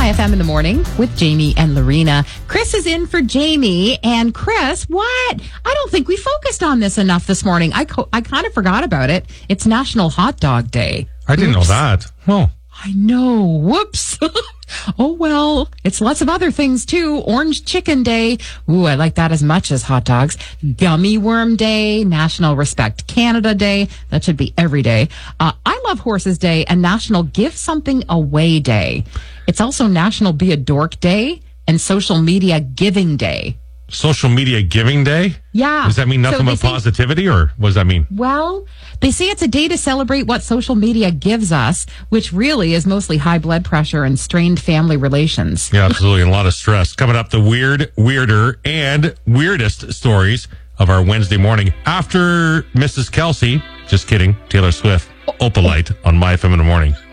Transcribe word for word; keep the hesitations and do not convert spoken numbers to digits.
My F M in the morning with Jamie and Lorena. Chris is in for Jamie. And Chris, what? I don't think we focused on this enough this morning. I, co- I kind of forgot about it. It's National Hot Dog Day. I didn't Oops. know that. Oh. I know. Whoops. Oh, well, it's lots of other things, too. Orange Chicken Day. Ooh, I like that as much as hot dogs. Gummy Worm Day. National Respect Canada Day. That should be every day. Uh, I Love Horses Day and National Give Something Away Day. It's also National Be a Dork Day and Social Media Giving Day. Social Media Giving Day? Yeah. Does that mean nothing So but say, positivity, or what does that mean? Well, they say it's a day to celebrate what social media gives us, which really is mostly high blood pressure and strained family relations. Yeah, absolutely. And a lot of stress. Coming up, the weird, weirder, and weirdest stories of our Wednesday morning after Missus Kelsey. Just kidding. Taylor Swift, Opalite on My F M in the morning.